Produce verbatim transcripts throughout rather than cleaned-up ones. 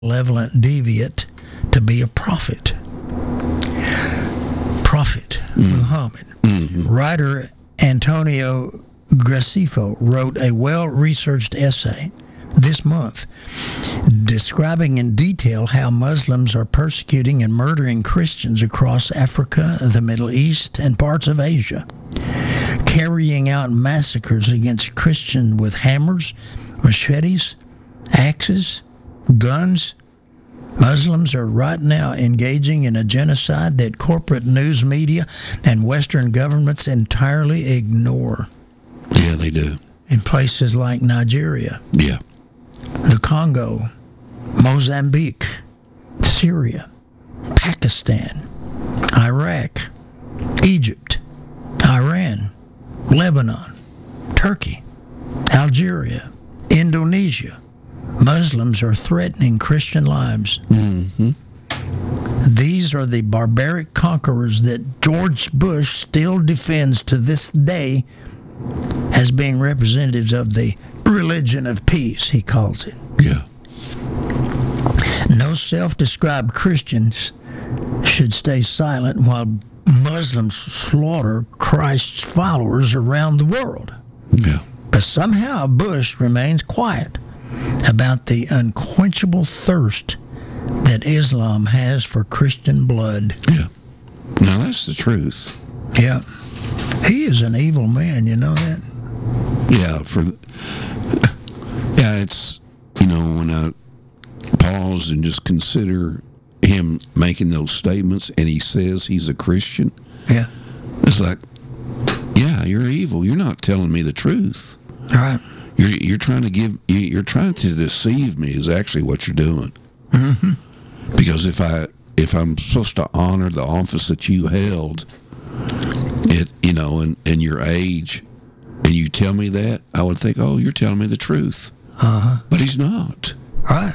malevolent deviant to be a prophet. Prophet mm. Muhammad. Mm-hmm. Writer Antonio Gracefo wrote a well-researched essay this month describing in detail how Muslims are persecuting and murdering Christians across Africa, the Middle East, and parts of Asia, carrying out massacres against Christians with hammers, machetes, axes, guns. Muslims are right now engaging in a genocide that corporate news media and Western governments entirely ignore. Yeah, they do. In places like Nigeria, yeah, the Congo, Mozambique, Syria, Pakistan, Iraq, Egypt, Iran, Lebanon, Turkey, Algeria, Indonesia. Muslims are threatening Christian lives. Mm-hmm. These are the barbaric conquerors that George Bush still defends to this day as being representatives of the religion of peace, he calls it. Yeah. No self-described Christians should stay silent while Muslims slaughter Christ's followers around the world. Yeah. But somehow Bush remains quiet about the unquenchable thirst that Islam has for Christian blood. Yeah. Now that's the truth. Yeah. He is an evil man, you know that? Yeah, for yeah, it's, you know, when I pause and just consider him making those statements and he says he's a Christian. Yeah. It's like, yeah, you're evil. You're not telling me the truth. All right. You're you're trying to give you're trying to deceive me is actually what you're doing. Mm-hmm. Because if I if I'm supposed to honor the office that you held, it you know, and, and your age, and you tell me that, I would think, oh, you're telling me the truth. Uh-huh. But he's not. Right.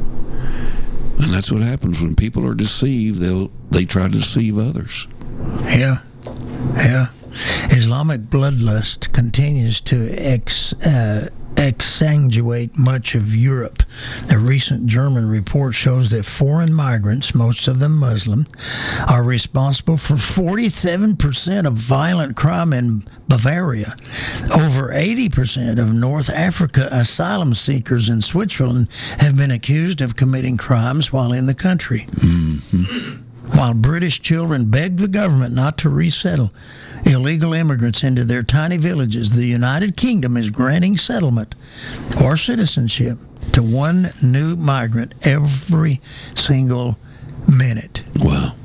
And that's what happens when people are deceived. They'll they try to deceive others. Yeah. Yeah. Islamic bloodlust continues to ex, uh, exsanguinate much of Europe. A recent German report shows that foreign migrants, most of them Muslim, are responsible for forty-seven percent of violent crime in Bavaria. Over eighty percent of North Africa asylum seekers in Switzerland have been accused of committing crimes while in the country. Mm-hmm. While British children beg the government not to resettle illegal immigrants into their tiny villages, the United Kingdom is granting settlement or citizenship to one new migrant every single minute. Wow.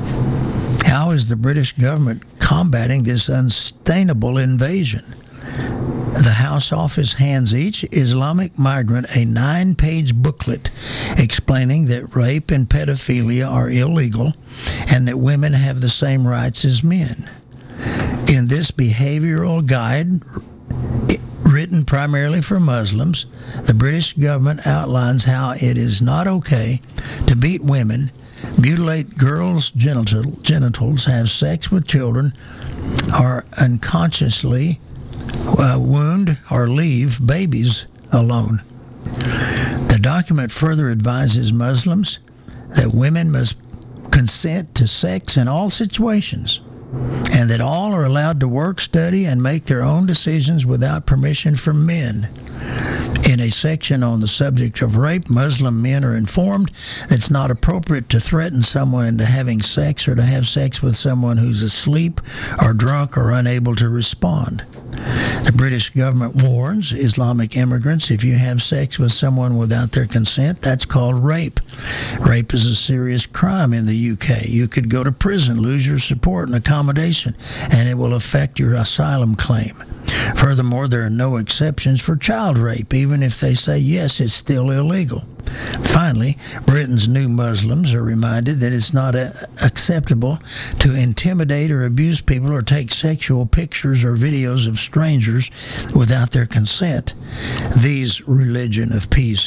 How is the British government combating this unsustainable invasion? The House Office hands each Islamic migrant a nine-page booklet explaining that rape and pedophilia are illegal and that women have the same rights as men. In this behavioral guide, written primarily for Muslims, the British government outlines how it is not okay to beat women, mutilate girls' genital, genitals, have sex with children, or unconsciously Uh, wound or leave babies alone. The document further advises Muslims that women must consent to sex in all situations and that all are allowed to work, study, and make their own decisions without permission from men. In a section on the subject of rape, Muslim men are informed that it's not appropriate to threaten someone into having sex or to have sex with someone who's asleep or drunk or unable to respond. The British government warns Islamic immigrants if you have sex with someone without their consent, that's called rape. Rape is a serious crime in the U K. You could go to prison, lose your support and accommodation, and it will affect your asylum claim. Furthermore, there are no exceptions for child rape. Even if they say yes, it's still illegal. Finally, Britain's new Muslims are reminded that it's not a- acceptable to intimidate or abuse people or take sexual pictures or videos of strangers without their consent. These religion of peace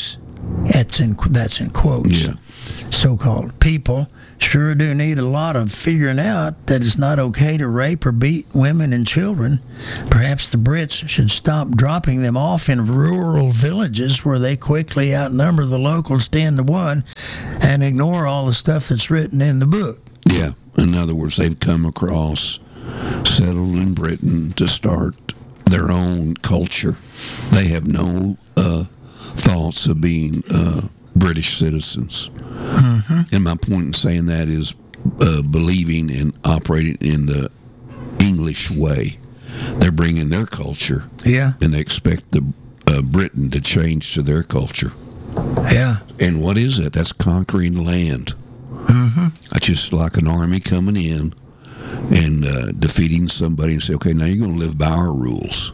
That's in, that's in quotes. Yeah. So-called people sure do need a lot of figuring out that it's not okay to rape or beat women and children. Perhaps the Brits should stop dropping them off in rural villages where they quickly outnumber the locals ten to one and ignore all the stuff that's written in the book. Yeah. In other words, they've come across, settled in Britain to start their own culture. They have no uh, thoughts of being uh, British citizens. Mm-hmm. And my point in saying that is uh, believing and operating in the English way. They're bringing their culture, Yeah, and they expect the uh, Britain to change to their culture. yeah. And what is it? That's conquering land. Mm-hmm. That's just like an army coming in and uh, defeating somebody and say, okay, now you're going to live by our rules.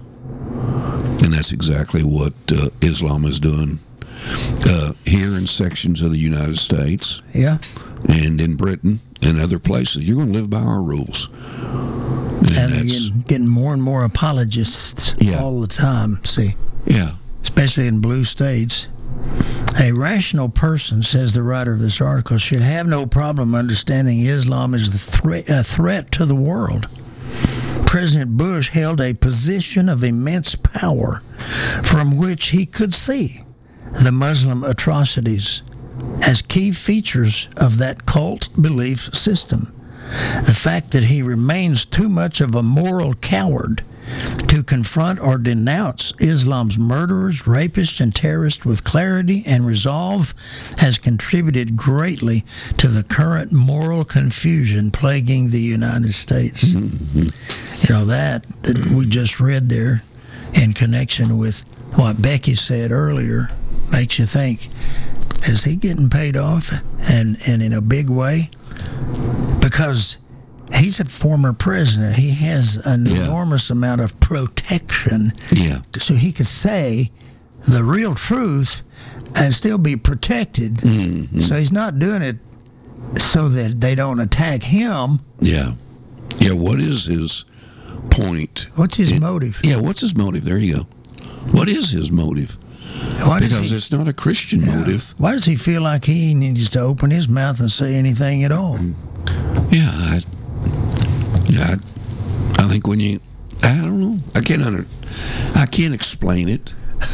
And that's exactly what uh, Islam is doing uh, here in sections of the United States Yeah. and in Britain and other places. You're going to live by our rules. And, And they're that's, getting, getting more and more apologists Yeah. all the time, see, yeah, especially in blue states. A rational person, says the writer of this article, should have no problem understanding Islam is the thre- a threat to the world. President Bush held a position of immense power from which he could see the Muslim atrocities as key features of that cult belief system. The fact that he remains too much of a moral coward to confront or denounce Islam's murderers, rapists, and terrorists with clarity and resolve has contributed greatly to the current moral confusion plaguing the United States. Mm-hmm. You know, that that we just read there in connection with what Becky said earlier makes you think, is he getting paid off, and, and in a big way? Because he's a former president. He has an Yeah. enormous amount of protection. yeah, So he could say the real truth and still be protected. Mm-hmm. So he's not doing it so that they don't attack him. yeah. Yeah, what is his point? What's his It- motive? Yeah, what's his motive? There you go. What is his motive? Why does Because he, it's not a Christian yeah. motive. Why does he feel like he needs to open his mouth and say anything at all? Yeah, I, yeah, I, I think when you, I don't know, I can't under, I can't explain it.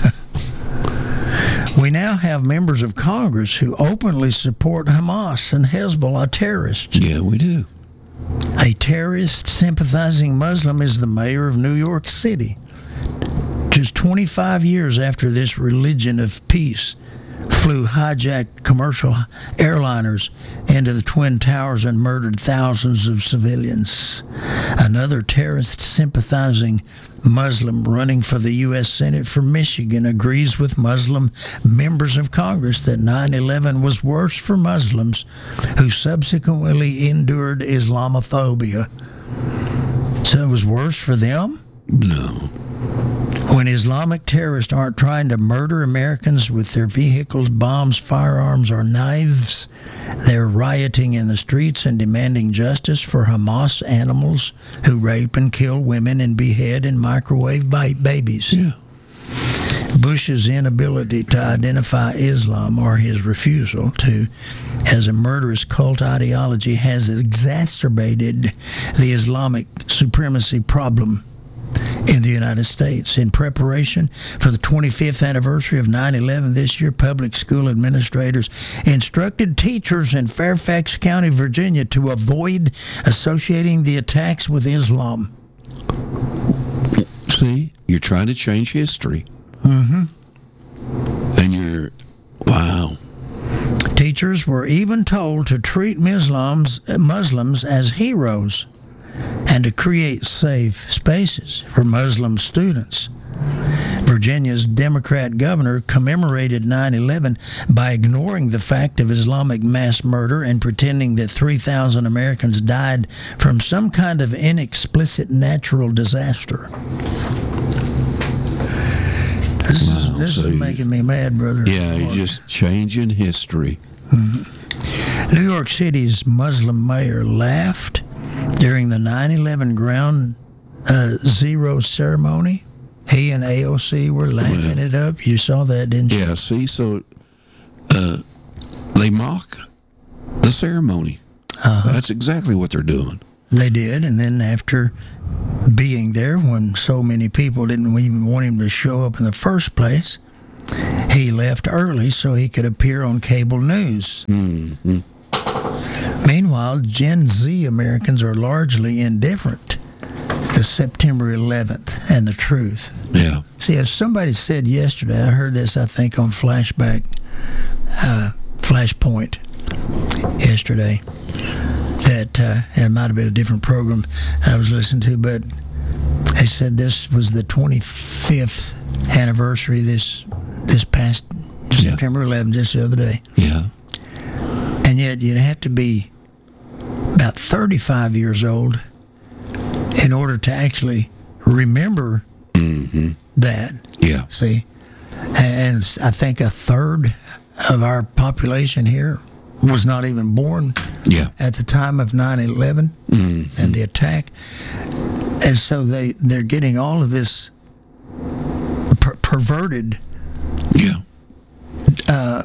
We now have members of Congress who openly support Hamas and Hezbollah terrorists. Yeah, we do. A terrorist sympathizing Muslim is the mayor of New York City. Just twenty-five years after this religion of peace flew hijacked commercial airliners into the Twin Towers and murdered thousands of civilians. Another terrorist-sympathizing Muslim running for the U S Senate from Michigan agrees with Muslim members of Congress that nine eleven was worse for Muslims who subsequently endured Islamophobia. So it was worse for them? No. When Islamic terrorists aren't trying to murder Americans with their vehicles, bombs, firearms, or knives, they're rioting in the streets and demanding justice for Hamas animals who rape and kill women and behead and microwave ba- babies. Yeah. Bush's inability to identify Islam, or his refusal to, as a murderous cult ideology has exacerbated the Islamic supremacy problem in the United States. In preparation for the twenty-fifth anniversary of nine eleven this year, public school administrators instructed teachers in Fairfax County, Virginia, to avoid associating the attacks with Islam. See, you're trying to change history. Mm-hmm. And you're, wow. Teachers were even told to treat Muslims, Muslims as heroes and to create safe spaces for Muslim students. Virginia's Democrat governor commemorated nine eleven by ignoring the fact of Islamic mass murder and pretending that three thousand Americans died from some kind of inexplicit natural disaster. This, Wow, is, this so is you- making me mad, brother. Yeah, you're just changing history. New York City's Muslim mayor laughed during the nine eleven ground uh, zero ceremony. He and A O C were laughing it up. You saw that, didn't you? Yeah, see, so uh, they mock the ceremony. Uh-huh. That's exactly what they're doing. They did, and then after being there, when so many people didn't even want him to show up in the first place, he left early so he could appear on cable news. Mm-hmm. Meanwhile, Gen Z Americans are largely indifferent to September eleventh and the truth. Yeah. See, as somebody said yesterday, I heard this, I think, on Flashback, uh, Flashpoint yesterday, that uh, it might have been a different program I was listening to, but they said this was the twenty-fifth anniversary this this past Yeah. September eleventh, just the other day. Yeah. And yet you'd have to be about thirty-five years old in order to actually remember Mm-hmm. that. Yeah. See? And I think a third of our population here was not even born Yeah. at the time of nine eleven Mm-hmm. and the attack. And so they, they're getting all of this per- perverted, Yeah. uh,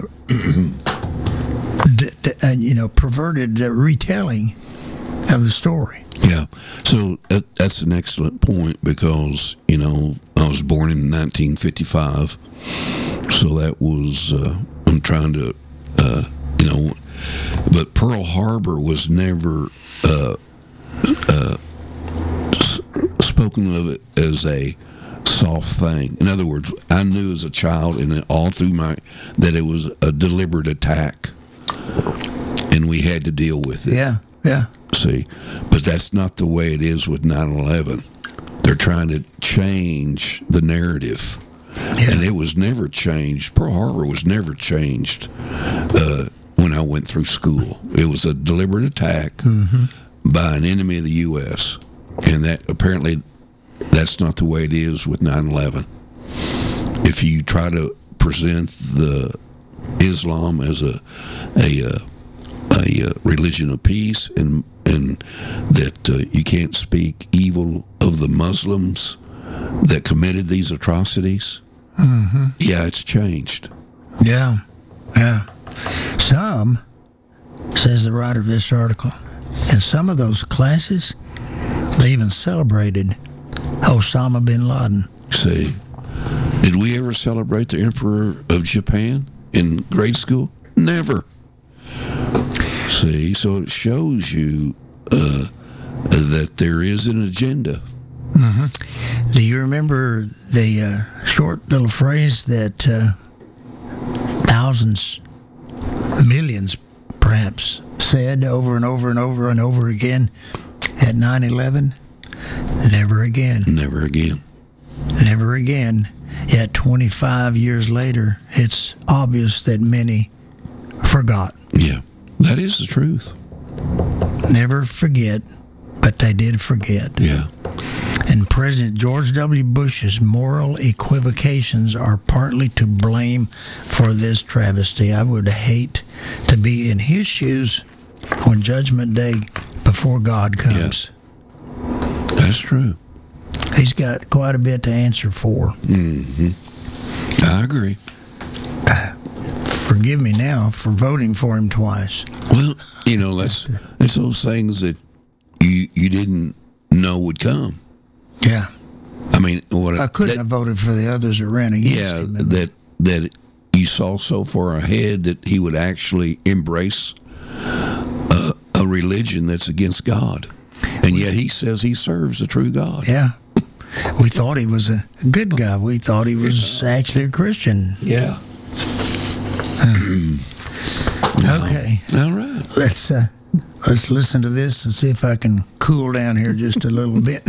d- d- uh, you know, perverted uh, retelling of the story. Yeah. So that, that's an excellent point because, you know, I was born in nineteen fifty-five. So that was, uh, I'm trying to, uh, you know, but Pearl Harbor was never uh, uh, s- spoken of it as a soft thing. In other words, I knew as a child and all through my, that it was a deliberate attack and we had to deal with it. Yeah, yeah. See, but that's not the way it is with nine eleven. They're trying to change the narrative, Yeah. and it was never changed. Pearl Harbor was never changed uh, when I went through school. It was a deliberate attack Mm-hmm. by an enemy of the U S, and that apparently that's not the way it is with nine eleven. If you try to present the Islam as a a uh, a uh, religion of peace, and and that uh, you can't speak evil of the Muslims that committed these atrocities. Mm-hmm. Yeah, it's changed. Yeah, yeah. Some, says the writer of this article, in some of those classes, they even celebrated Osama bin Laden. See, did we ever celebrate the Emperor of Japan in grade school? Never. See, so it shows you uh, that there is an agenda. Mm-hmm. Do you remember the uh, short little phrase that uh, thousands, millions perhaps, said over and over and over and over again at nine eleven? Never again. Never again. Never again. Yet twenty-five years later, it's obvious that many forgot. Yeah, that is the truth. Never forget, but they did forget. Yeah. And President George W. Bush's moral equivocations are partly to blame for this travesty. I would hate to be in his shoes when Judgment Day before God comes. Yeah. That's true. He's got quite a bit to answer for. Mm-hmm. I agree. Forgive me now for voting for him twice. Well, you know, that's that's those things that you you didn't know would come. Yeah. I mean, what I couldn't that, have voted for the others that ran against yeah, him. that that you saw so far ahead that he would actually embrace a, a religion that's against God, and yet he says he serves a true God. Yeah. We thought he was a good guy. We thought he was actually a Christian. Yeah. Okay. All right. Let's uh, let's listen to this and see if I can cool down here just a little bit.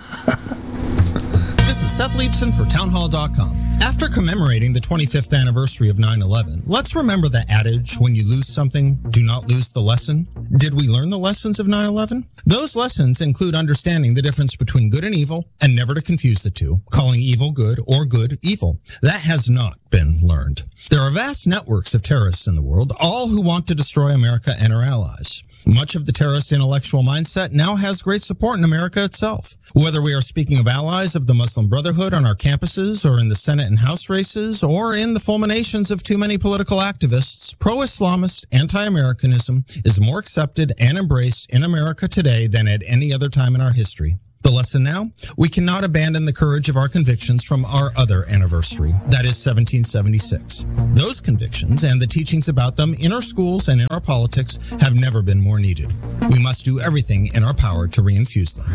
This is Seth Leibson for townhall dot com. After commemorating the twenty-fifth anniversary of nine eleven, let's remember the adage, when you lose something, do not lose the lesson. Did we learn the lessons of nine eleven? Those lessons include understanding the difference between good and evil, and never to confuse the two, calling evil good or good evil. That has not been learned. There are vast networks of terrorists in the world, all who want to destroy America and our allies. Much of the terrorist intellectual mindset now has great support in America itself. Whether we are speaking of allies of the Muslim Brotherhood on our campuses, or in the Senate and House races, or in the fulminations of too many political activists, pro-Islamist anti-Americanism is more accepted and embraced in America today than at any other time in our history. The lesson now? We cannot abandon the courage of our convictions from our other anniversary, that is seventeen seventy-six. Those convictions and the teachings about them in our schools and in our politics have never been more needed. We must do everything in our power to reinfuse them.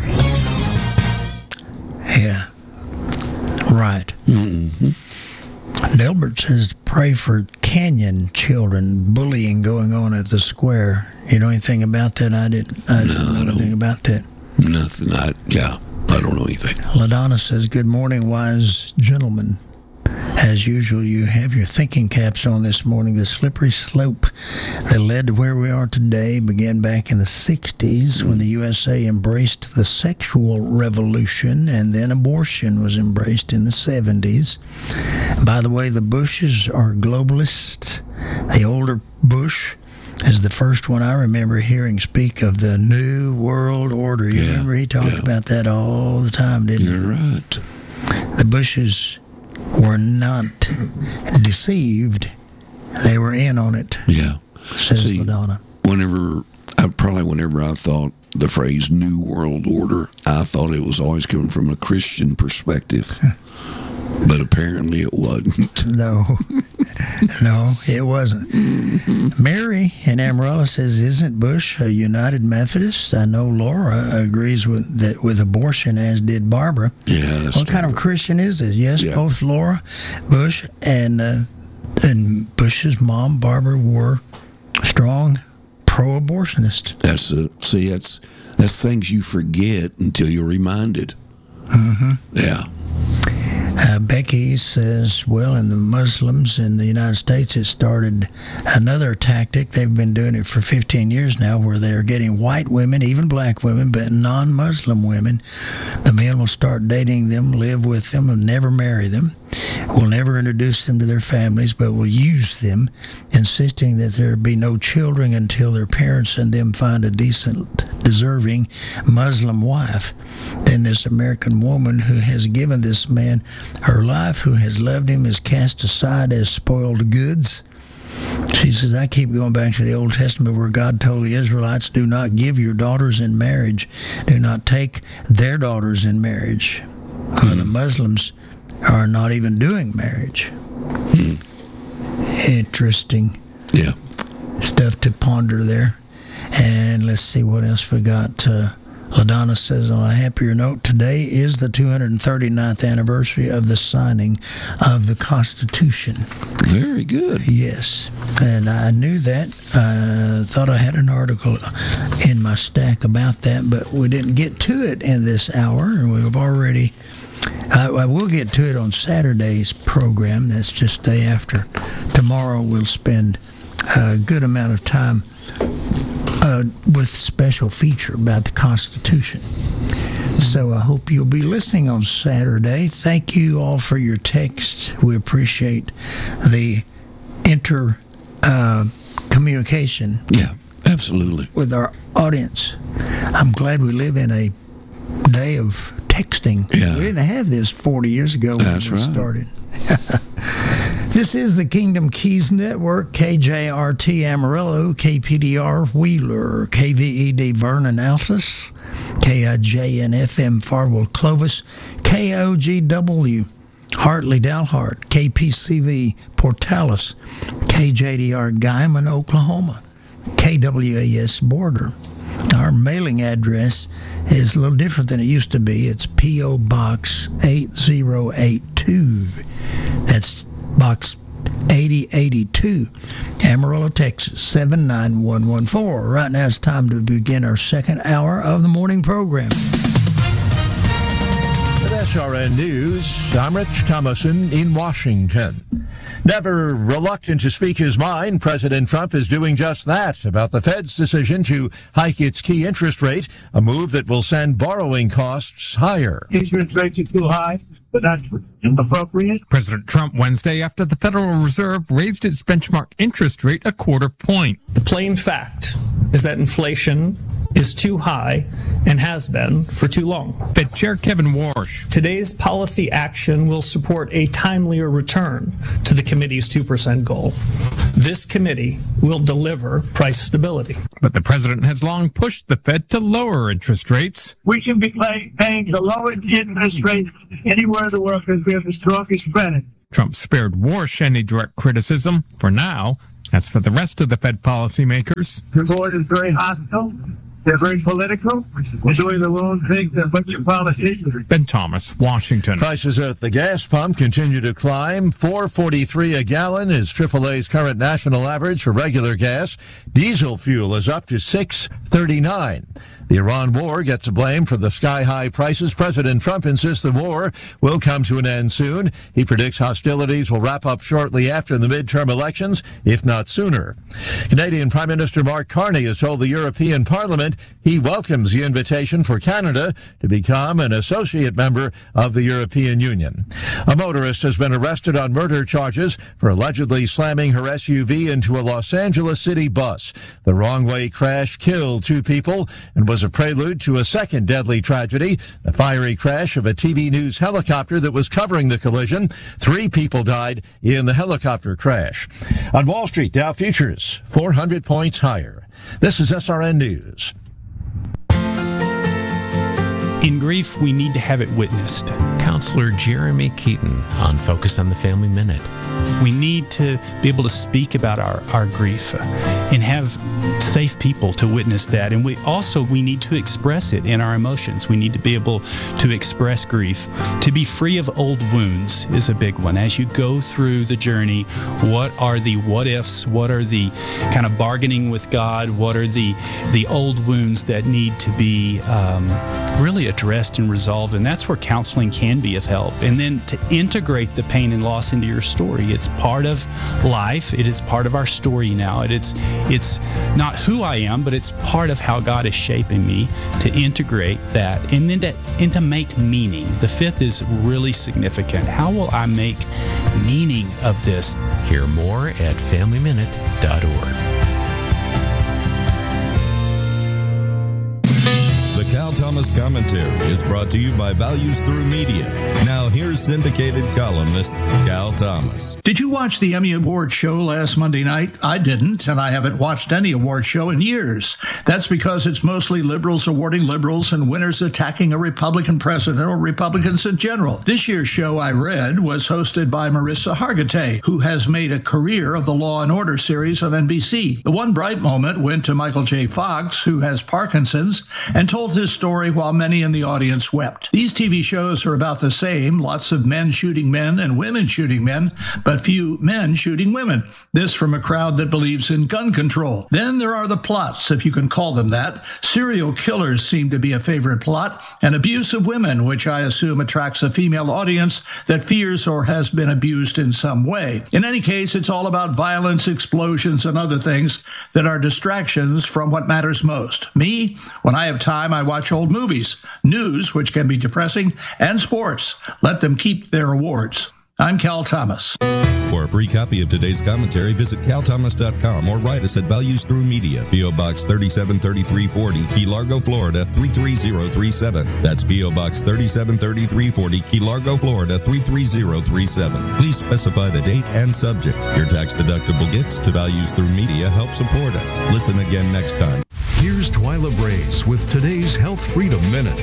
Yeah, right. Mm-hmm. Delbert says pray for Canyon children, bullying going on at the square. You know anything about that? I didn't. I didn't no, know I anything about that. Nothing. I, yeah, I don't know anything. LaDonna says, good morning, wise gentlemen. As usual, you have your thinking caps on this morning. The slippery slope that led to where we are today began back in the sixties when the U S A embraced the sexual revolution, and then abortion was embraced in the seventies. By the way, the Bushes are globalists. The older Bush is the first one I remember hearing speak of the New World Order. You yeah, remember he talked yeah. about that all the time, didn't You're he? right. The Bushes were not deceived. They were in on it, Yeah. says See, LaDonna. Whenever, I probably whenever I thought the phrase New World Order, I thought it was always coming from a Christian perspective. But apparently it wasn't. No, no, it wasn't. Mary in Amarillo says, isn't Bush a United Methodist? I know Laura agrees with that with abortion, as did Barbara. Yeah, that's What kind of Christian is this? Yes, Yeah. both Laura Bush and uh, and Bush's mom, Barbara, were strong pro-abortionists. That's a, see, that's that's things you forget until you're reminded. Mm-hmm. Yeah. Uh, Becky says, well, in the Muslims in the United States, it started another tactic. They've been doing it for fifteen years now, where they're getting white women, even black women, but non-Muslim women. The men will start dating them, live with them, and never marry them. Will never introduce them to their families, but will use them, insisting that there be no children until their parents and them find a decent, deserving Muslim wife. Then this American woman who has given this man her life, who has loved him, is cast aside as spoiled goods. She says, I keep going back to the Old Testament where God told the Israelites, do not give your daughters in marriage. Do not take their daughters in marriage. Well, the Muslims are not even doing marriage. Hmm. Interesting. Yeah. Stuff to ponder there. And let's see what else we got. Uh, LaDonna says, on a happier note, today is the two hundred thirty-ninth anniversary of the signing of the Constitution. Very good. Yes, and I knew that. I thought I had an article in my stack about that, but we didn't get to it in this hour, and we've already... I, I will get to it on Saturday's program. That's just day after. Tomorrow we'll spend a good amount of time Uh, with special feature about the Constitution. So I hope you'll be listening on Saturday. Thank you all for your texts. We appreciate the inter uh, communication. Yeah, absolutely. With our audience. I'm glad we live in a day of texting. Yeah. We didn't have this forty years ago when That's we right. started. This is the Kingdom Keys Network, K J R T Amarillo, K P D R Wheeler, K V E D Vernon Altus, K I J N F M Farwell Clovis, K O G W Hartley Dalhart, K P C V Portales, K J D R Guyman, Oklahoma, K W A S Border. Our mailing address is a little different than it used to be. It's P O Box eight zero eight two. That's Box eighty eighty-two, Amarillo, Texas, seven nine one one four. Right now it's time to begin our second hour of the morning program. With S R N News, I'm Rich Thomason in Washington. Never reluctant to speak his mind, President Trump is doing just that about the Fed's decision to hike its key interest rate, a move that will send borrowing costs higher. Interest rates are too high, but that's appropriate. President Trump Wednesday after the Federal Reserve raised its benchmark interest rate a quarter point. The plain fact is that inflation is too high and has been for too long. Fed Chair Kevin Warsh. Today's policy action will support a timelier return to the committee's two percent goal. This committee will deliver price stability. But the president has long pushed the Fed to lower interest rates. We should be pay, paying the lowest interest rate anywhere in the world because we have the strongest credit. Trump spared Warsh any direct criticism. For now, as for the rest of the Fed policymakers, The board is very hostile. They're very political. They're doing their own thing. They're a bunch of politics. Ben Thomas, Washington. Prices at the gas pump continue to climb. four forty-three a gallon is triple A's current national average for regular gas. Diesel fuel is up to six thirty-nine. The Iran war gets blame for the sky-high prices. President Trump insists the war will come to an end soon. He predicts hostilities will wrap up shortly after the midterm elections, if not sooner. Canadian Prime Minister Mark Carney has told the European Parliament he welcomes the invitation for Canada to become an associate member of the European Union. A motorist has been arrested on murder charges for allegedly slamming her S U V into a Los Angeles City bus. The wrong-way crash killed two people and was a prelude to a second deadly tragedy, the fiery crash of a T V News helicopter that was covering the collision. Three people died in the helicopter crash. On Wall Street, Dow futures four hundred points higher. This is S R N News. In grief, we need to have it witnessed. Counselor Jeremy Keaton on Focus on the Family Minute. We need to be able to speak about our, our grief and have safe people to witness that. And we also, we need to express it in our emotions. We need to be able to express grief. To be free of old wounds is a big one. As you go through the journey, what are the what ifs? What are the kind of bargaining with God? What are the, the old wounds that need to be um, really addressed and resolved? And that's where counseling can be of help. And then to integrate the pain and loss into your story. It's part of life. It is part of our story now. It, it's it's not who I am, but it's part of how God is shaping me, to integrate that and then to, and to make meaning. The fifth is really significant. How will I make meaning of this? Hear more at family minute dot org. The Cal Thomas Commentary is brought to you by Values Through Media. Now here's syndicated columnist Cal Thomas. Did you watch the Emmy Award show last Monday night? I didn't, and I haven't watched any award show in years. That's because it's mostly liberals awarding liberals and winners attacking a Republican president or Republicans in general. This year's show, I read, was hosted by Marissa Hargitay, who has made a career of the Law and Order series on N B C. The one bright moment went to Michael J. Fox, who has Parkinson's, and told his story while many in the audience wept. These T V shows are about the same, lots of men shooting men and women shooting men, but few men shooting women. This from a crowd that believes in gun control. Then there are the plots, if you can call them that. Serial killers seem to be a favorite plot, and abuse of women, which I assume attracts a female audience that fears or has been abused in some way. In any case, it's all about violence, explosions, and other things that are distractions from what matters most. Me, when I have time, I watch old movies, news, which can be depressing, and sports. Let them keep their awards. I'm Cal Thomas. For a free copy of today's commentary, visit cal thomas dot com or write us at Values Through Media, P O Box thirty-seven thirty-three forty, Key Largo, Florida three three zero three seven. That's P O Box thirty-seven thirty-three forty, Key Largo, Florida three three zero three seven. Please specify the date and subject. Your tax-deductible gifts to Values Through Media help support us. Listen again next time. Here's Twyla Brace with today's Health Freedom Minute.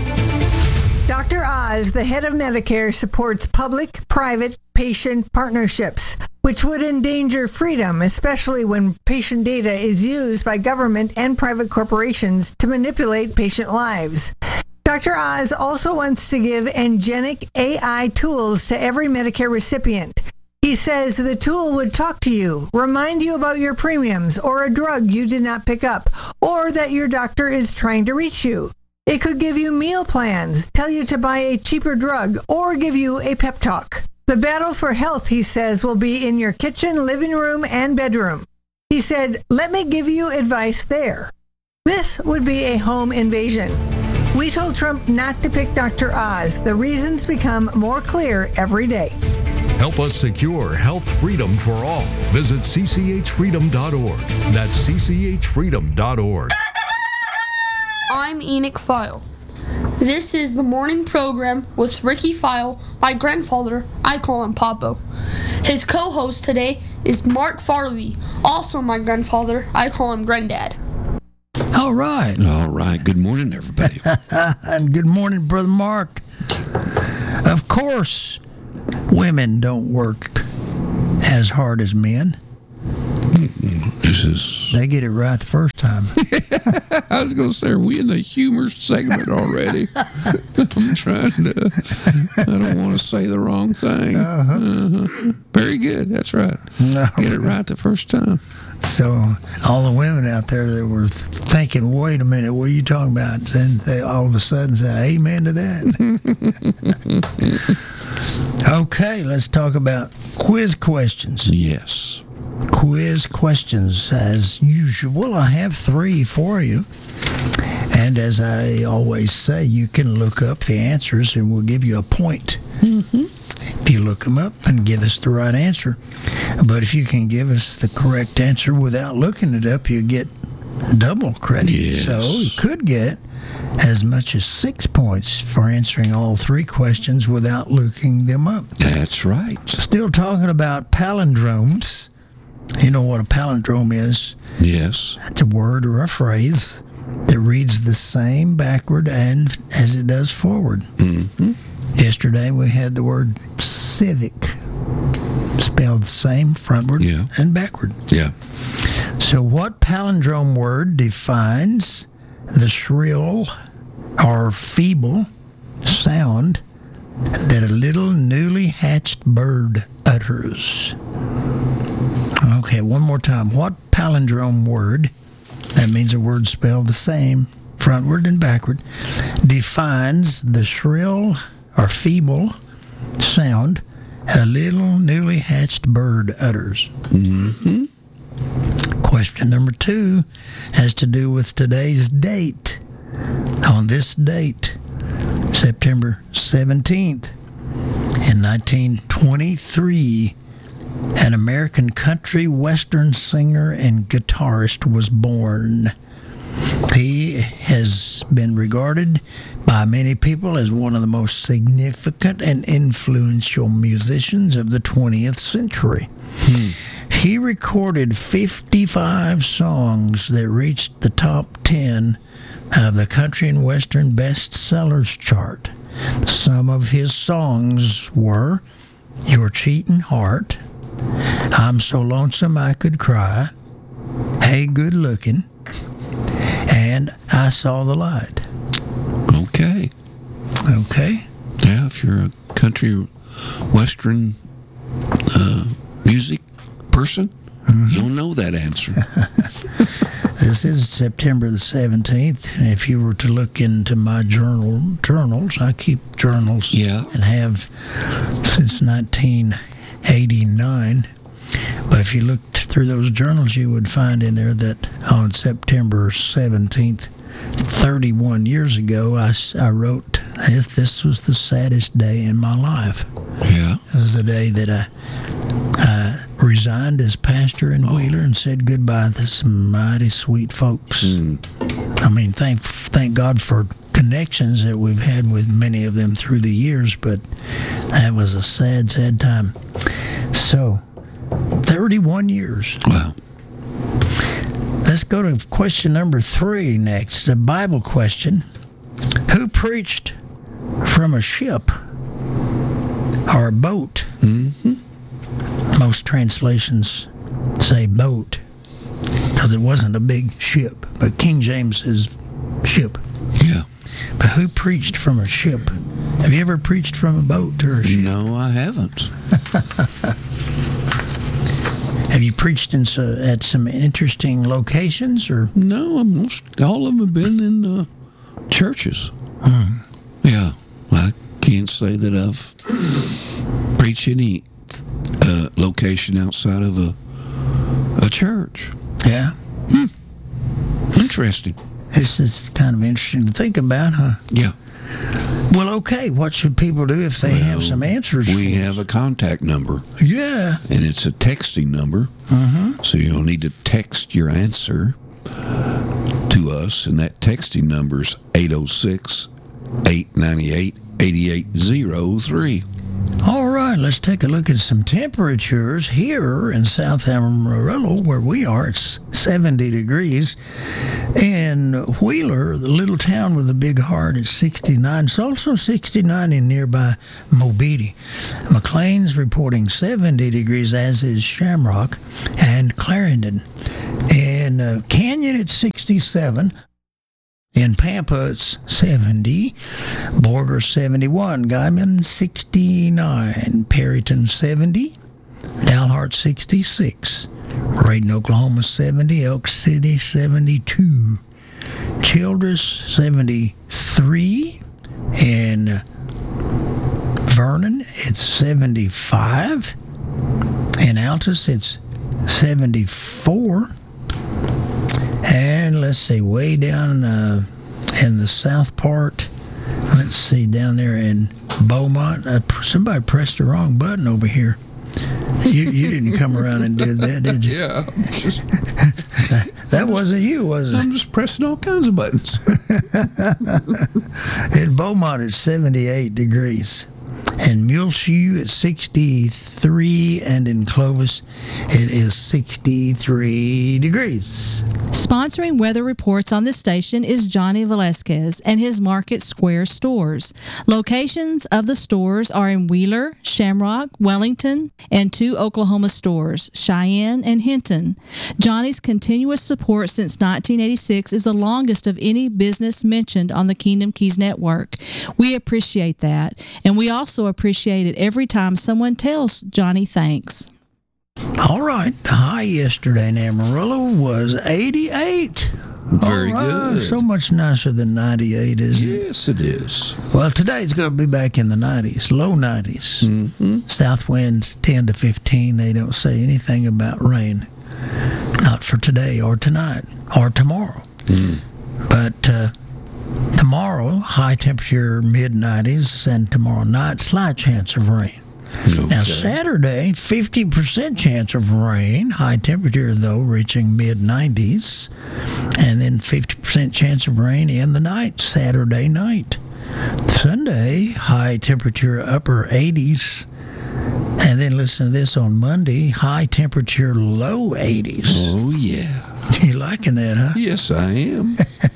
Doctor Oz, the head of Medicare, supports public-private patient partnerships, which would endanger freedom, especially when patient data is used by government and private corporations to manipulate patient lives. Doctor Oz also wants to give angelic A I tools to every Medicare recipient. He says the tool would talk to you, remind you about your premiums or a drug you did not pick up, or that your doctor is trying to reach you. It could give you meal plans, tell you to buy a cheaper drug, or give you a pep talk. The battle for health, he says, will be in your kitchen, living room, and bedroom. He said, let me give you advice there. This would be a home invasion. We told Trump not to pick Doctor Oz. The reasons become more clear every day. Help us secure health freedom for all. Visit c c h freedom dot org. That's c c h freedom dot org. I'm Enoch File. This is the morning program with Ricky File, my grandfather. I call him Papo. His co-host today is Mark Farley, also my grandfather. I call him Granddad. All right. All right. Good morning, everybody. And good morning, Brother Mark. Of course, women don't work as hard as men. This is... They get it right the first time. I was going to say, are we in the humor segment already? I'm trying to... I don't want to say the wrong thing. Uh-huh. Uh-huh. Very good. That's right. No. Get it right the first time. So all the women out there that were thinking, wait a minute, what are you talking about? And they all of a sudden say, amen to that. Okay, let's talk about quiz questions. Yes. Quiz questions. As usual, I have three for you. And as I always say, you can look up the answers and we'll give you a point. Mm-hmm. If you look them up and give us the right answer. But if you can give us the correct answer without looking it up, you get double credit. Yes. So you could get as much as six points for answering all three questions without looking them up. That's right. Still talking about palindromes. You know what a palindrome is? Yes. That's a word or a phrase that reads the same backward and as it does forward. Mm-hmm. Yesterday we had the word civic, spelled the same frontward yeah. and backward. Yeah. So what palindrome word defines the shrill or feeble sound that a little newly hatched bird utters? Okay, one more time. What palindrome word, that means a word spelled the same, frontward and backward, defines the shrill or feeble sound a little newly hatched bird utters? Mm-hmm. Question number two has to do with today's date. On this date, September seventeenth, in nineteen twenty-three, an American country western singer and guitarist was born. He has been regarded by many people as one of the most significant and influential musicians of the twentieth century. Hmm. He recorded fifty-five songs that reached the top ten of the country and western bestsellers chart. Some of his songs were Your Cheating Heart, I'm So Lonesome I Could Cry, Hey Good Looking, and I Saw the Light. Okay. Okay. Yeah, if you're a country western uh, music person, mm-hmm. you'll know that answer. This is September the seventeenth, and if you were to look into my journal journals, I keep journals yeah. and have since nineteen eighty-nine. But if you looked through those journals, you would find in there that on September seventeenth, thirty-one years ago, I, I wrote, this, this was the saddest day in my life. Yeah. It was the day that I, I resigned as pastor in oh. Wheeler and said goodbye to some mighty sweet folks. Mm. I mean, thank thank God for connections that we've had with many of them through the years, but that was a sad, sad time. So, thirty-one years. Wow. Let's go to question number three next, a Bible question. Who preached from a ship or a boat? Mm-hmm. Most translations say boat because it wasn't a big ship, but King James says ship. Yeah. But who preached from a ship? Have you ever preached from a boat or a ship? No, I haven't. Have you preached in so, at some interesting locations, or no? Most all of them have been in uh, churches. Hmm. Yeah, I can't say that I've preached any uh, location outside of a a church. Yeah. Hmm. Interesting. This is kind of interesting to think about, huh? Yeah. Well, okay. What should people do if they Well, have some answers? We for have a contact number. Yeah. And it's a texting number. Uh-huh. So you'll need to text your answer to us, and that texting number is eight oh six, eight nine eight, eight eight oh three. All right, let's take a look at some temperatures here in South Amarillo, where we are. It's seventy degrees. In Wheeler, the little town with a big heart, it's sixty-nine. It's also sixty-nine in nearby Mobeetie. McLean's reporting seventy degrees, as is Shamrock and Clarendon. In uh, Canyon, it's sixty-seven. In Pampa, it's seventy. Borger, seventy-one. Guyman, sixty-nine. Perryton, seventy. Dalhart, sixty-six. Braden, Oklahoma, seventy. Elk City, seventy-two. Childress, seventy-three. In Vernon, it's seventy-five. In Altus, it's seventy-four. And let's see, way down uh, in the south part, let's see, down there in Beaumont, uh, somebody pressed the wrong button over here. You you didn't come around and did that, did you? Yeah. that, that wasn't you, was it? I'm just pressing all kinds of buttons. In Beaumont, it's seventy-eight degrees. In Muleshoe, it's sixty-three, and in Clovis, it is sixty-three degrees. Sponsoring weather reports on this station is Johnny Velasquez and his Market Square stores. Locations of the stores are in Wheeler, Shamrock, Wellington, and two Oklahoma stores, Cheyenne and Hinton. Johnny's continuous support since nineteen eighty-six is the longest of any business mentioned on the Kingdom Keys Network. We appreciate that, and we also appreciate it every time someone tells Johnny thanks. All right, the high yesterday in Amarillo was eighty-eight. Very All right, good. so much nicer than ninety-eight, isn't it? Yes, it is. Well, today's going to be back in the nineties, low nineties. Mm-hmm. South winds ten to fifteen. They don't say anything about rain. Not for today or tonight or tomorrow. Mm. But uh, tomorrow, high temperature mid nineties, and tomorrow night, slight chance of rain. Okay. Now, Saturday, fifty percent chance of rain. High temperature, though, reaching mid nineties. And then fifty percent chance of rain in the night, Saturday night. Sunday, high temperature, upper eighties. And then listen to this on Monday, high temperature, low eighties. Oh, yeah. You liking that, huh? Yes, I am.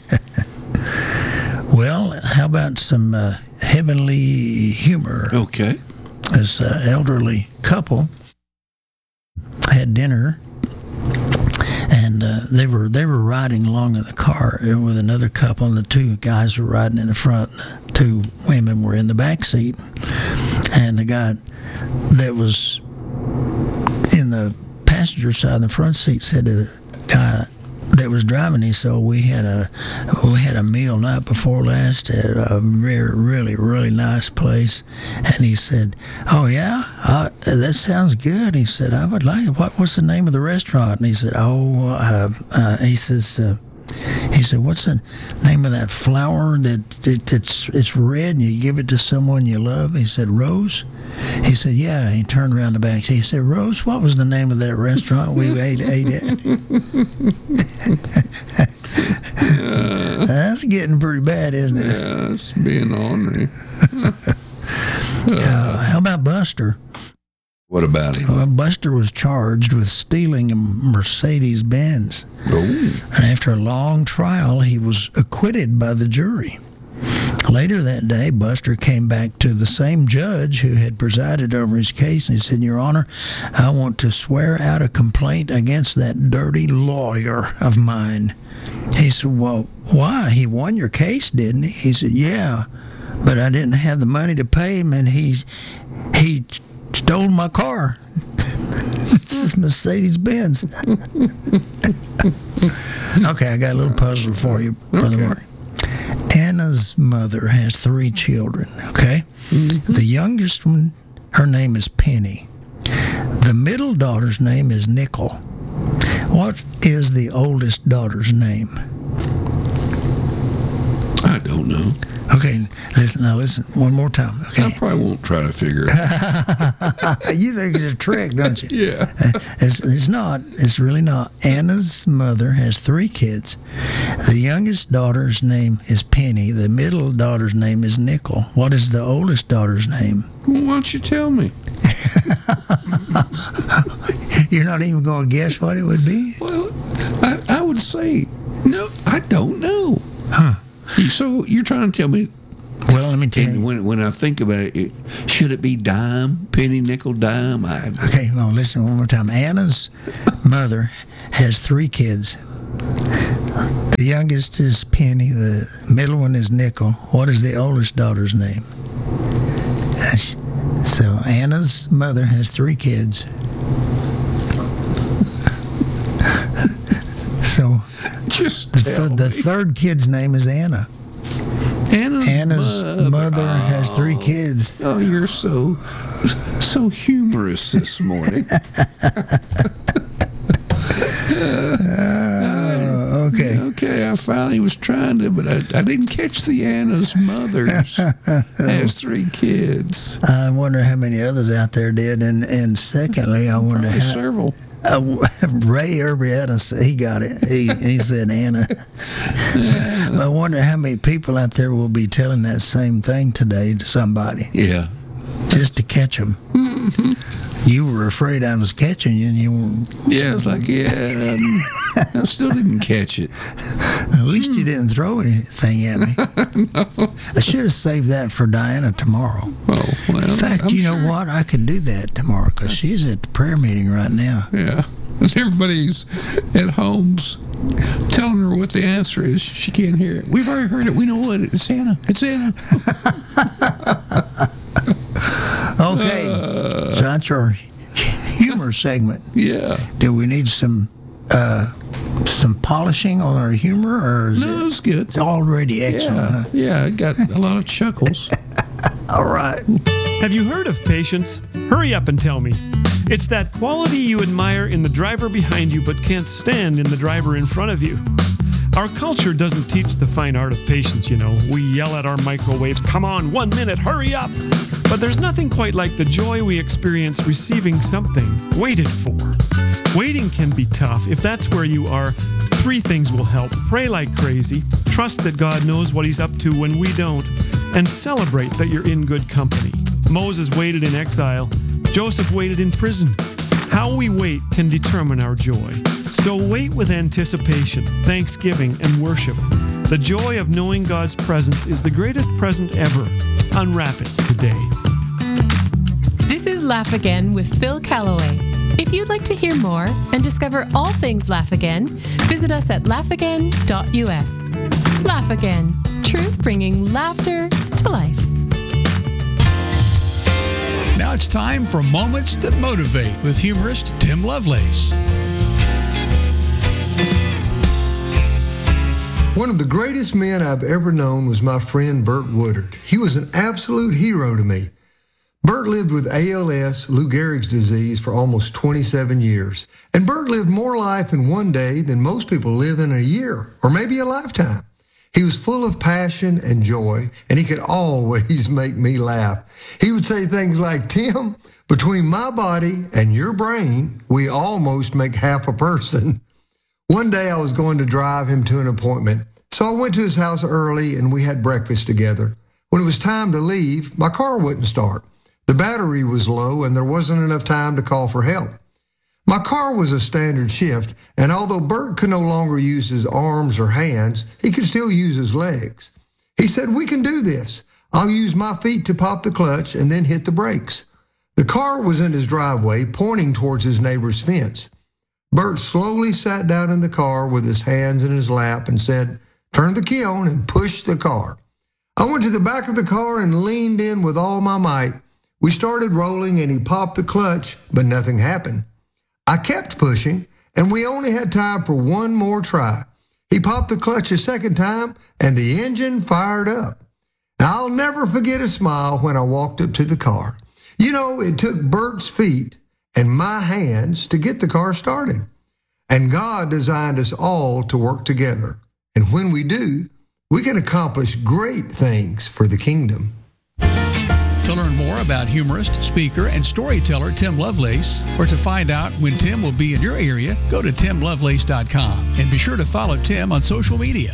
Well, how about some uh, heavenly humor? Okay. This uh, elderly couple had dinner, and uh, they were they were riding along in the car with another couple, and the two guys were riding in the front, and the two women were in the back seat, and the guy that was in the passenger side in the front seat said to the guy that was driving, he said, we had a we had a meal night before last at a very, really, really nice place. And he said, oh, yeah? Uh, that sounds good. He said, I would like it. What, what's the name of the restaurant? And he said, oh, uh, uh, he says, uh, he said, what's the name of that flower that, that it's, it's red and you give it to someone you love? He said, Rose? He said, yeah. He turned around the back. He said, Rose, what was the name of that restaurant we ate, ate at? That's getting pretty bad, isn't it? Yeah, it's being ornery. uh, how about Buster? What about him? Well, Buster was charged with stealing a Mercedes-Benz. Oh. And after a long trial, he was acquitted by the jury. Later that day, Buster came back to the same judge who had presided over his case, and he said, Your Honor, I want to swear out a complaint against that dirty lawyer of mine. He said, well, why? He won your case, didn't he? He said, yeah, but I didn't have the money to pay him, and he's, he stole my car. This is Mercedes-Benz. Okay, I got a little puzzle for you, Brother Okay. Mark. Anna's mother has three children, okay? Mm-hmm. The youngest one, her name is Penny. The middle daughter's name is Nickel. What is the oldest daughter's name? I don't know. Okay, listen now. Listen one more time. Okay, I probably won't try to figure it out. You think it's a trick, don't you? Yeah. It's, it's not. It's really not. Anna's mother has three kids. The youngest daughter's name is Penny. The middle daughter's name is Nickel. What is the oldest daughter's name? Well, why don't you tell me? You're not even going to guess what it would be? Well, I, I would say, no, I don't know. Huh. So you're trying to tell me? Well, let me tell you. When, when I think about it, it, should it be dime, penny, nickel, dime? I, okay, well, listen one more time. Anna's mother has three kids. The youngest is Penny. The middle one is Nickel. What is the oldest daughter's name? So Anna's mother has three kids. So just the, th- the third kid's name is Anna. Anna's, Anna's mother, mother oh, has three kids. Oh, you're so so humorous this morning. uh, okay. Okay, I finally was trying to, but I, I didn't catch the Anna's mother's has three kids. I wonder how many others out there did, and and secondly, I wonder Probably how several. Uh, Ray Urbieta, he got it. He he said Anna. Yeah. I wonder how many people out there will be telling that same thing today to somebody. Yeah. Just to catch them. Mm-hmm. You were afraid I was catching you, and you were... Yeah, it's like, yeah, um, I still didn't catch it. At least you didn't throw anything at me. No. I should have saved that for Diana tomorrow. Oh, well, In fact, I'm you know sure. what? I could do that tomorrow because she's at the prayer meeting right now. Yeah. And everybody's at home's telling her what the answer is. She can't hear it. We've already heard it. We know what it is. It's Anna. It's Anna. Okay. Uh, so that's our humor segment. Yeah. Do we need some uh, some polishing on our humor, or is No, it, it's good. It's already excellent. Yeah, Huh? yeah, it got a lot of chuckles. All right. Have you heard of patience? Hurry up and tell me. It's that quality you admire in the driver behind you but can't stand in the driver in front of you. Our culture doesn't teach the fine art of patience, you know. We yell at our microwaves, come on, one minute, hurry up! But there's nothing quite like the joy we experience receiving something waited for. Waiting can be tough. If that's where you are, three things will help. Pray like crazy, trust that God knows what He's up to when we don't, and celebrate that you're in good company. Moses waited in exile. Joseph waited in prison. How we wait can determine our joy. So wait with anticipation, thanksgiving, and worship. The joy of knowing God's presence is the greatest present ever. Unwrap it today. This is Laugh Again with Phil Callaway. If you'd like to hear more and discover all things Laugh Again, visit us at laugh again dot u s. Laugh Again, truth bringing laughter to life. Now it's time for Moments That Motivate with humorist Tim Lovelace. One of the greatest men I've ever known was my friend Burt Woodard. He was an absolute hero to me. Burt lived with A L S, Lou Gehrig's disease, for almost twenty-seven years. And Burt lived more life in one day than most people live in a year, or maybe a lifetime. He was full of passion and joy, and he could always make me laugh. He would say things like, Tim, between my body and your brain, we almost make half a person. One day I was going to drive him to an appointment, so I went to his house early and we had breakfast together. When it was time to leave, my car wouldn't start. The battery was low and there wasn't enough time to call for help. My car was a standard shift, and although Burt could no longer use his arms or hands, he could still use his legs. He said, we can do this. I'll use my feet to pop the clutch and then hit the brakes. The car was in his driveway, pointing towards his neighbor's fence. Burt slowly sat down in the car with his hands in his lap and said, turn the key on and push the car. I went to the back of the car and leaned in with all my might. We started rolling and he popped the clutch, but nothing happened. I kept pushing, and we only had time for one more try. He popped the clutch a second time, and the engine fired up. Now, I'll never forget a smile when I walked up to the car. You know, it took Burt's feet and my hands to get the car started. And God designed us all to work together. And when we do, we can accomplish great things for the kingdom. To learn more about humorist, speaker, and storyteller Tim Lovelace, or to find out when Tim will be in your area, go to tim lovelace dot com and be sure to follow Tim on social media.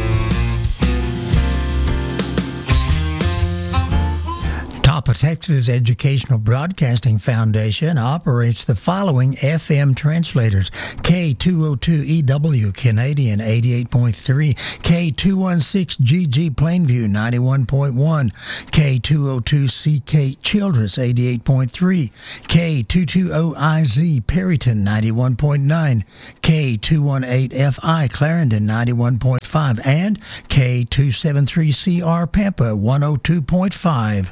Top of Texas Educational Broadcasting Foundation operates the following F M translators: K two oh two E W Canadian eighty-eight point three, K two sixteen G G Plainview ninety-one point one, K two oh two C K Childress eighty-eight point three, K two twenty I Z Perryton ninety-one point nine, K two eighteen F I Clarendon ninety-one point five, and K two seventy-three C R Pampa one oh two point five.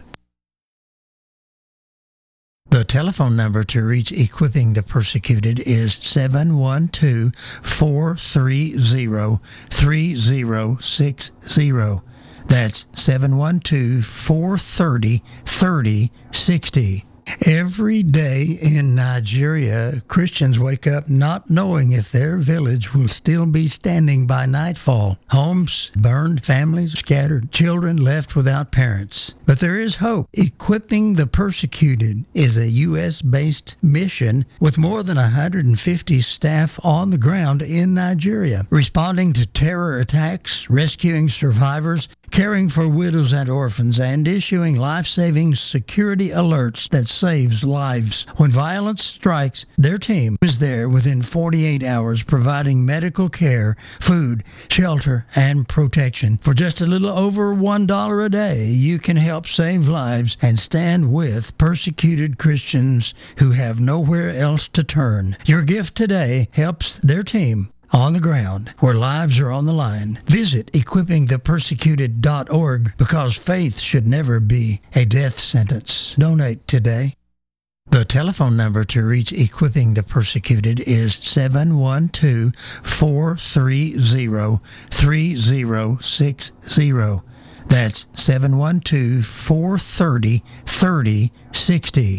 The telephone number to reach Equipping the Persecuted is seven one two, four three zero, three zero six zero. That's seven one two, four three zero, three zero six zero. Every day in Nigeria, Christians wake up not knowing if their village will still be standing by nightfall. Homes burned, families scattered, children left without parents. But there is hope. Equipping the Persecuted is a U S-based mission with more than one hundred fifty staff on the ground in Nigeria, responding to terror attacks, rescuing survivors, caring for widows and orphans, and issuing life-saving security alerts that saves lives. When violence strikes, their team is there within forty-eight hours, providing medical care, food, shelter, and protection. For just a little over one dollar a day, you can help save lives and stand with persecuted Christians who have nowhere else to turn. Your gift today helps their team on the ground where lives are on the line. Visit equipping the persecuted dot org because faith should never be a death sentence. Donate today. The telephone number to reach Equipping the Persecuted is seven one two, four three zero, three zero six zero. That's seven one two, four three zero, three zero six zero.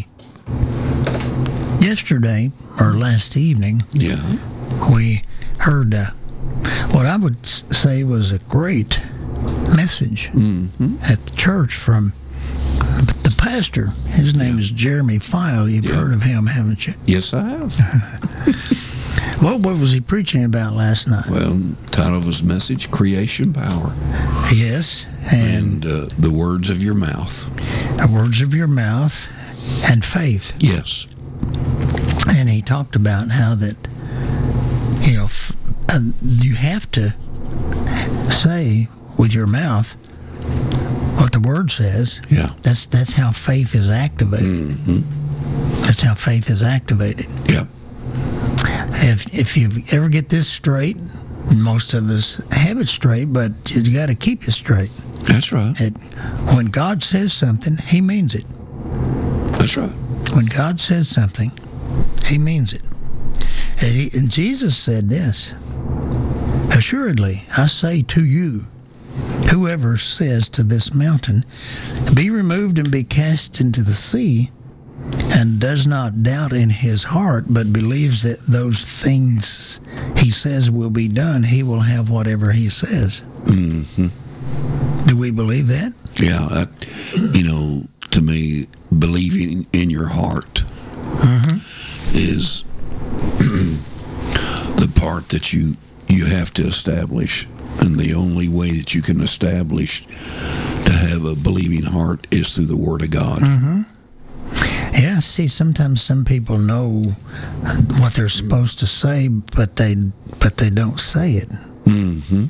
Yesterday, or last evening, yeah, we heard uh, what I would say was a great message mm-hmm. at the church from the pastor. His name yeah. is Jeremy File. You've yeah. heard of him, haven't you? Yes, I have. What, what was he preaching about last night? Well, the title of his message, Creation Power. Yes. And, and uh, the words of your mouth. The words of your mouth and faith. Yes. And he talked about how that, you know, uh, you have to say with your mouth what the word says. Yeah. That's that's how faith is activated. Mm-hmm. That's how faith is activated. Yeah. If if you ever get this straight, most of us have it straight, but you got to keep it straight. That's right. It, when God says something, He means it. That's right. When God says something, He means it. And, he, and Jesus said this, "Assuredly, I say to you, whoever says to this mountain, be removed and be cast into the sea, and does not doubt in his heart, but believes that those things he says will be done, he will have whatever he says." Mm-hmm. Do we believe that? Yeah. That, you know, to me, believing in your heart mm-hmm. is the part that you you have to establish, and the only way that you can establish to have a believing heart is through the Word of God. Mm-hmm. Yeah, see, sometimes some people know what they're supposed to say, but they but they don't say it. Mm-hmm.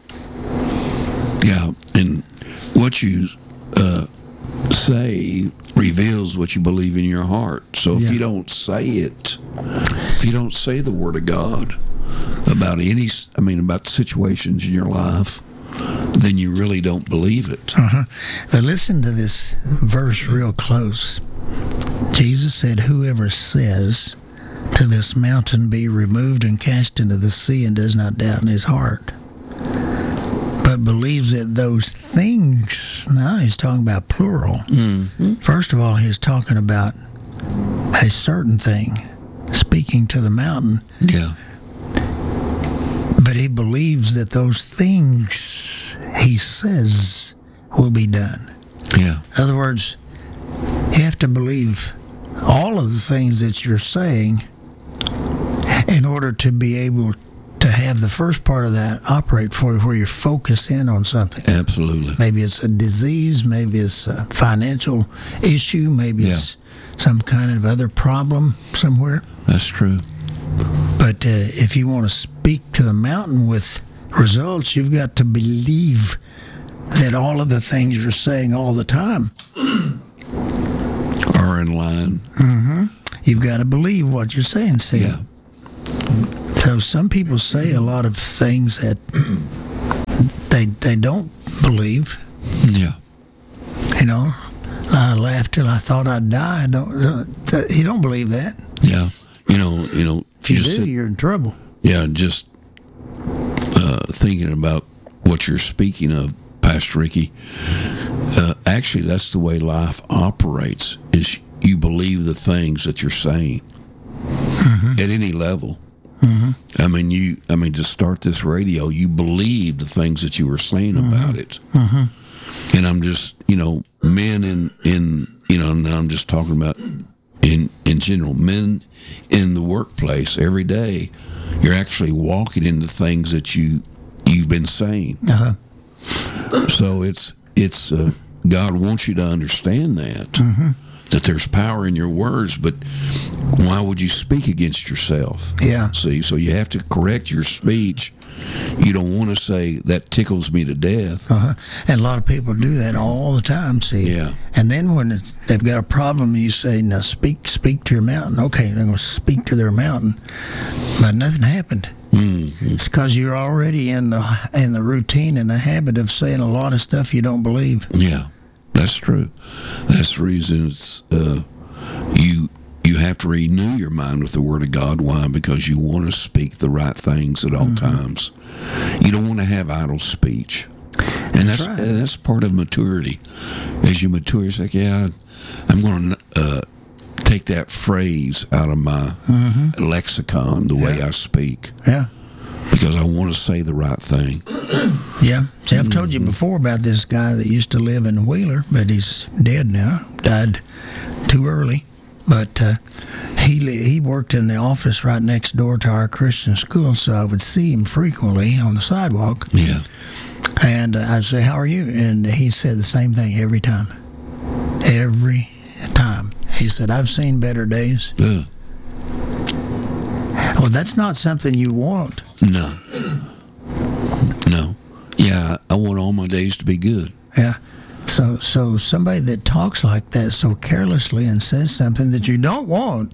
Yeah, and what you uh, say reveals what you believe in your heart. So if yeah. you don't say it, if you don't say the Word of God about any, I mean, about situations in your life, then you really don't believe it. Uh-huh. But listen to this verse real close. Jesus said, whoever says to this mountain, be removed and cast into the sea, and does not doubt in his heart, but believes that those things, now he's talking about plural. Mm-hmm. First of all, he's talking about a certain thing, speaking to the mountain. Yeah. But he believes that those things he says will be done. Yeah. In other words, you have to believe all of the things that you're saying in order to be able to have the first part of that operate for you, where you're focused in on something. Absolutely. Maybe it's a disease, maybe it's a financial issue, maybe yeah. it's some kind of other problem somewhere. That's true. But uh, if you want to speak to the mountain with results, you've got to believe that all of the things you're saying all the time are in line. Mm-hmm. You've got to believe what you're saying. See? Yeah. So some people say a lot of things that they they don't believe. Yeah. You know, I laughed till I thought I'd die. I don't. Uh, th- you don't believe that. Yeah. You know. You know. If you just do, sit, you're in trouble. Yeah. Just uh, thinking about what you're speaking of, Pastor Ricky. Uh, actually, that's the way life operates. Is you believe the things that you're saying mm-hmm. at any level. Mm-hmm. I mean, you. I mean, to start this radio, you believed the things that you were saying mm-hmm. about it. Mm-hmm. And I'm just, you know, men in in you know, now I'm just talking about in in general, men in the workplace every day. You're actually walking into things that you you've been saying. Uh-huh. So it's it's uh, God wants you to understand that. Mm-hmm. That there's power in your words, but why would you speak against yourself? Yeah. See, so you have to correct your speech. You don't want to say, that tickles me to death. Uh-huh. And a lot of people do that all the time, see. Yeah. And then when it's, they've got a problem, you say, now speak speak to your mountain. Okay, they're going to speak to their mountain. But nothing happened. Mm-hmm. It's because you're already in the in the routine and the habit of saying a lot of stuff you don't believe. Yeah. That's true. That's the reason it's, uh, you you have to renew your mind with the Word of God. Why? Because you want to speak the right things at all mm-hmm. times. You don't want to have idle speech. And that's, that's right. And that's part of maturity. As you mature, it's like, yeah, I'm going to uh, take that phrase out of my mm-hmm. lexicon, the yeah. way I speak. Yeah. Because I want to say the right thing. Yeah. See, I've told you before about this guy that used to live in Wheeler, but he's dead now. Died too early. But uh, he he worked in the office right next door to our Christian school, so I would see him frequently on the sidewalk. Yeah. And uh, I'd say, how are you? And he said the same thing every time. Every time. He said, I've seen better days. Yeah. Well, that's not something you want. No. No. Yeah, I want all my days to be good. Yeah. So so somebody that talks like that so carelessly and says something that you don't want,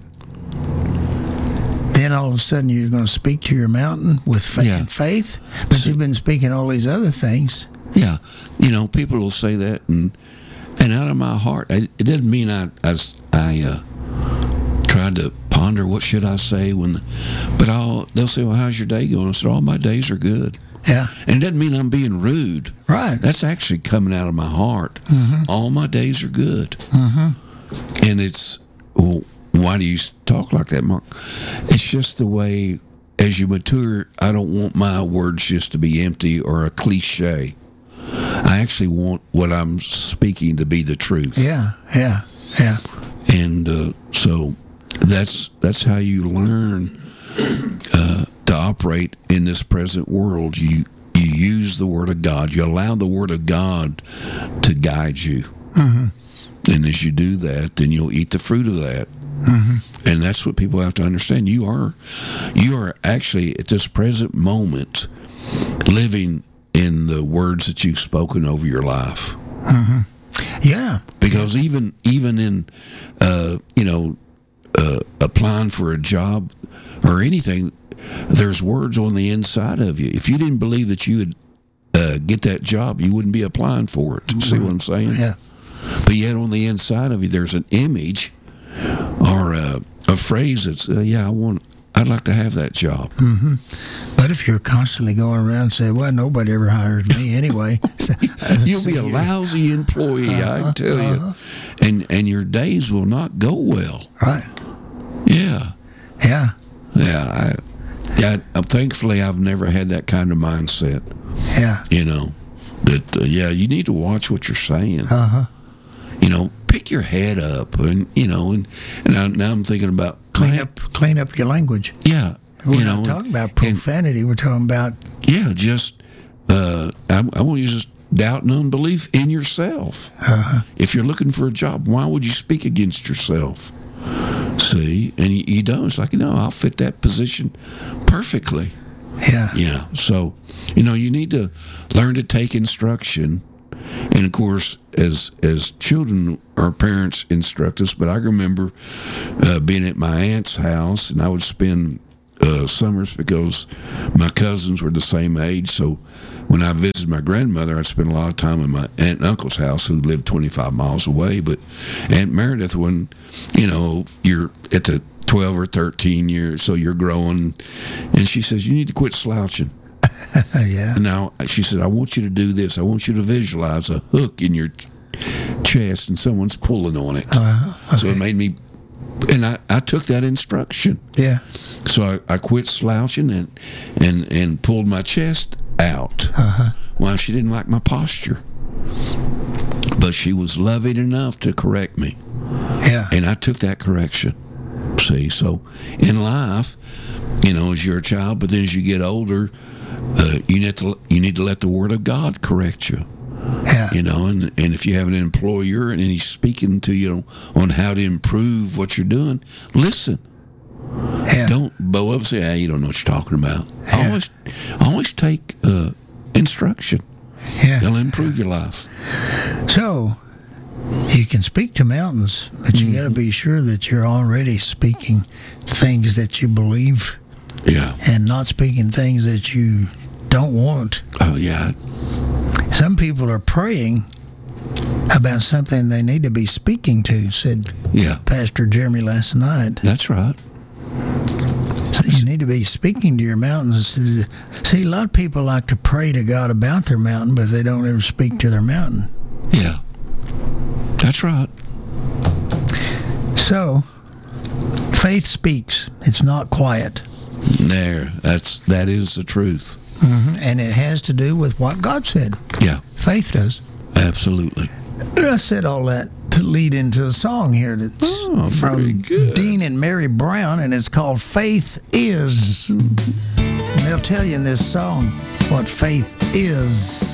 then all of a sudden you're going to speak to your mountain with faith, yeah. faith but so, you've been speaking all these other things. Yeah. You know, people will say that, and and out of my heart, I, it doesn't mean I, I, I uh, tried to ponder what should I say when, but I'll they'll say, well, how's your day going? I said, all my days are good. Yeah. And it doesn't mean I'm being rude. Right. That's actually coming out of my heart. Mm-hmm. All my days are good. Mm-hmm. And it's, well, why do you talk like that, Mark? It's just the way, as you mature, I don't want my words just to be empty or a cliche. I actually want what I'm speaking to be the truth. Yeah, yeah, yeah. And uh, so that's that's how you learn uh, to operate in this present world. You you use the Word of God. You allow the Word of God to guide you. Mm-hmm. And as you do that, then you'll eat the fruit of that. Mm-hmm. And that's what people have to understand. You are you are actually at this present moment living in the words that you've spoken over your life. Mm-hmm. Yeah. Because even even in uh, you know uh, applying for a job or anything, there's words on the inside of you. If you didn't believe that you would uh, get that job, you wouldn't be applying for it. See what I'm saying? Yeah. But yet on the inside of you, there's an image or a, a phrase that's, uh, yeah, I want, I'd like to have that job. Mm-hmm. But if you're constantly going around saying, well, nobody ever hires me anyway. So, You'll be a lousy employee, uh-huh, I tell you. Uh-huh. And, and your days will not go well. Right. Yeah. Yeah. Yeah. I, yeah. I, thankfully, I've never had that kind of mindset. Yeah. You know. that uh, yeah, you need to watch what you're saying. Uh huh. You know, pick your head up, and you know, and and now, now I'm thinking about clean up, clean up your language. Yeah, we're you not know, talking about profanity. And, we're talking about yeah, just uh, I, I want you to just doubt and unbelief in yourself. Uh-huh. If you're looking for a job, why would you speak against yourself? See, and you, you don't. It's like, you know, I'll fit that position perfectly. Yeah. Yeah. So, you know, you need to learn to take instruction. And of course, as as children, our parents instruct us. But I remember uh, being at my aunt's house, and I would spend uh, summers because my cousins were the same age. So when I visited my grandmother, I'd spend a lot of time at my aunt and uncle's house, who lived twenty-five miles away. But Aunt Meredith, when, you know, you're at the twelve or thirteen years, so you're growing, and she says, you need to quit slouching. Yeah. Now, she said, I want you to do this. I want you to visualize a hook in your chest and someone's pulling on it. Uh-huh. Okay. So it made me, and I, I took that instruction. Yeah. So I, I quit slouching and, and, and pulled my chest out. Uh-huh. Well, she didn't like my posture. But she was loving enough to correct me. Yeah. And I took that correction. See, so in life, you know, as you're a child, but then as you get older, uh, you need to you need to let the Word of God correct you. Yeah. You know, and and if you have an employer and he's speaking to you on how to improve what you're doing, listen. Yeah. Don't bow up and say, "Hey, you don't know what you're talking about." Yeah. Always, always take uh, instruction. Yeah. It'll improve your life. So, you can speak to mountains, but you got to be sure that you're already speaking things that you believe. Yeah. And not speaking things that you don't want. Oh, yeah. Some people are praying about something they need to be speaking to, said yeah. Pastor Jeremy last night. That's right. So you need to be speaking to your mountains. See, a lot of people like to pray to God about their mountain, but they don't ever speak to their mountain. Yeah. That's right. So, faith speaks. It's not quiet. There. That's, that is the truth. Mm-hmm. And it has to do with what God said. Yeah. Faith does. Absolutely. I said all that to lead into a song here that's oh, from good. Dean and Mary Brown, and it's called Faith Is. And they'll tell you in this song what faith is.